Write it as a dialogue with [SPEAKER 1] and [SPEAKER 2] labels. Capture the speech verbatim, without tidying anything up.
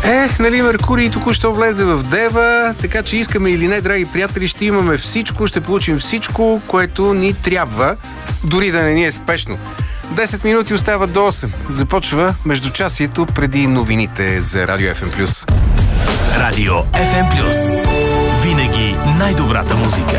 [SPEAKER 1] Ех, нали Меркурий току-що влезе в Дева, така че искаме или не, драги приятели, ще имаме всичко, ще получим всичко, което ни трябва, дори да не ни е спешно. десет минути остават до осем. Започва междучасието преди новините за Радио Еф Ем Плюс.
[SPEAKER 2] Радио Еф Ем Плюс. Винаги най-добрата музика.